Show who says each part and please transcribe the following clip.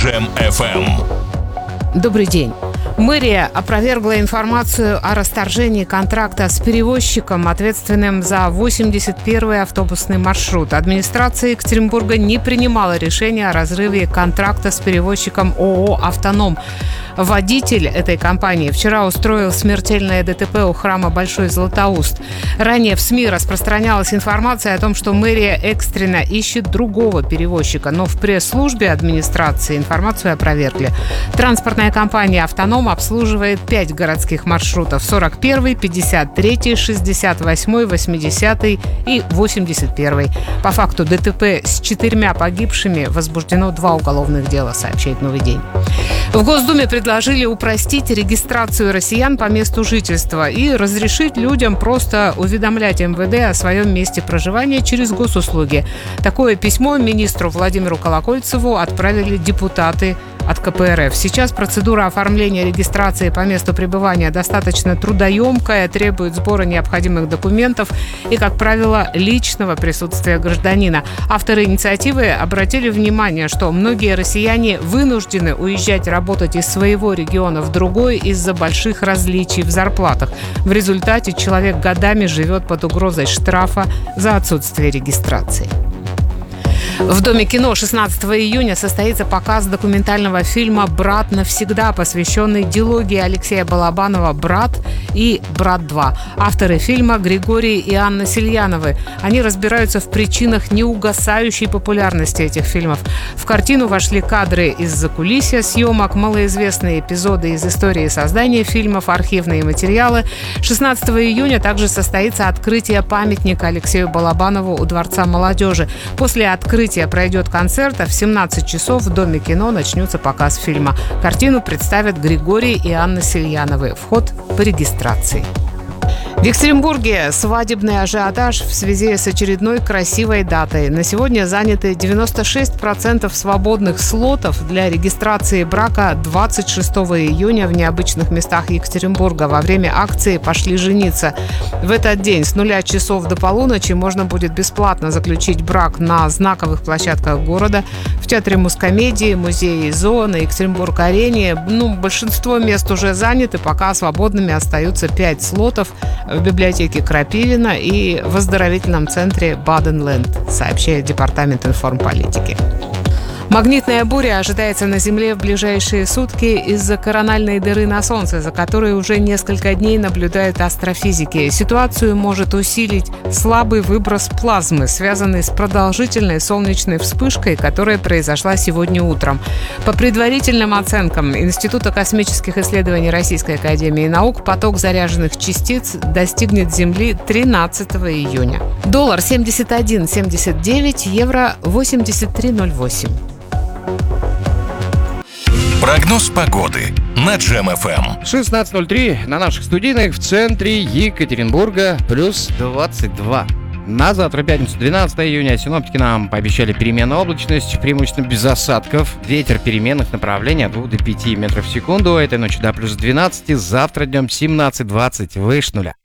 Speaker 1: Джем FM.
Speaker 2: Добрый день. Мэрия опровергла информацию о расторжении контракта с перевозчиком, ответственным за 81-й автобусный маршрут. Администрация Екатеринбурга не принимала решения о разрыве контракта с перевозчиком ООО «Автоном». Водитель этой компании вчера устроил смертельное ДТП у храма Большой Златоуст. Ранее в СМИ распространялась информация о том, что мэрия экстренно ищет другого перевозчика, но в пресс-службе администрации информацию опровергли. Транспортная компания «Автоном» обслуживает 5 городских маршрутов: 41-й, 53-й, 68-й, 80-й и 81-й. По факту ДТП с 4 погибшими возбуждено 2 уголовных дела, сообщает «Новый день». В Госдуме предложили упростить регистрацию россиян по месту жительства и разрешить людям просто уведомлять МВД о своем месте проживания через госуслуги. Такое письмо министру Владимиру Колокольцеву отправили депутаты от КПРФ. Сейчас процедура оформления регистрации по месту пребывания достаточно трудоемкая, требует сбора необходимых документов и, как правило, личного присутствия гражданина. Авторы инициативы обратили внимание, что многие россияне вынуждены уезжать работать из своего региона в другой из-за больших различий в зарплатах. В результате человек годами живет под угрозой штрафа за отсутствие регистрации. В Доме кино 16 июня состоится показ документального фильма «Брат навсегда», посвященный дилогии Алексея Балабанова «Брат» и «Брат 2». Авторы фильма Григорий и Анна Сильяновы. Они разбираются в причинах неугасающей популярности этих фильмов. В картину вошли кадры из закулисья съемок, малоизвестные эпизоды из истории создания фильмов, архивные материалы. 16 июня также состоится открытие памятника Алексею Балабанову у Дворца молодежи. После открытия пройдет концерт, а в 17 часов в Доме кино начнется показ фильма. Картину представят Григорий и Анна Сильяновы. Вход по регистрации. В Екатеринбурге свадебный ажиотаж в связи с очередной красивой датой. На сегодня заняты 96% свободных слотов для регистрации брака 26 июня в необычных местах Екатеринбурга. Во время акции «Пошли жениться». В этот день с 0 часов до полуночи можно будет бесплатно заключить брак на знаковых площадках города, в Театре Мускомедии, Музее ИЗО, на Екатеринбург-арене. Большинство мест уже заняты, пока свободными остаются 5 слотов в библиотеке Крапивина и в оздоровительном центре Баденленд, сообщает Департамент информполитики. Магнитная буря ожидается на Земле в ближайшие сутки из-за корональной дыры на Солнце, за которой уже несколько дней наблюдают астрофизики. Ситуацию может усилить слабый выброс плазмы, связанный с продолжительной солнечной вспышкой, которая произошла сегодня утром. По предварительным оценкам Института космических исследований Российской академии наук, поток заряженных частиц достигнет Земли 13 июня. Доллар 71.79, евро 83.08.
Speaker 1: Прогноз погоды на Джем FM.
Speaker 3: 16:03 на наших студийных в центре Екатеринбурга плюс 22. На завтра, пятницу, 12 июня, синоптики нам пообещали переменную облачность, преимущественно без осадков. Ветер переменных направлений от 2 до 5 метров в секунду. Этой ночью до плюс 12, завтра днем 17-20, выше нуля.